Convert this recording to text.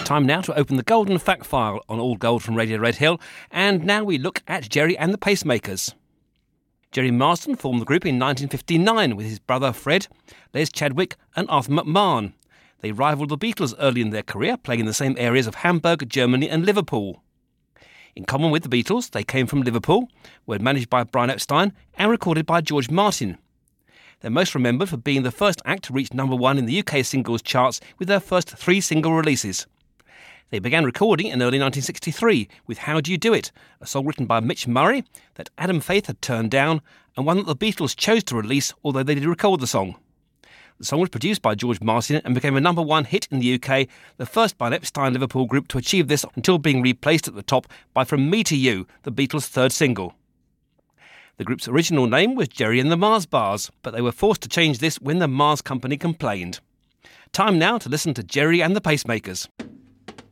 Time now to open the Golden Fact File on All Gold from Radio Red Hill, and now we look at Gerry and the Pacemakers. Gerry Marsden formed the group in 1959 with his brother Fred, Les Chadwick and Arthur McMahon. They rivalled the Beatles early in their career, playing in the same areas of Hamburg, Germany and Liverpool. In common with the Beatles, they came from Liverpool, were managed by Brian Epstein and recorded by George Martin. They're most remembered for being the first act to reach number one in the UK singles charts with their first 3 single releases. They began recording in early 1963 with How Do You Do It, a song written by Mitch Murray that Adam Faith had turned down and one that the Beatles chose to release, although they did record the song. The song was produced by George Martin and became a number one hit in the UK, the first by an Epstein Liverpool group to achieve this until being replaced at the top by From Me to You, the Beatles' third single. The group's original name was Gerry and the Mars Bars, but they were forced to change this when the Mars Company complained. Time now to listen to Gerry and the Pacemakers.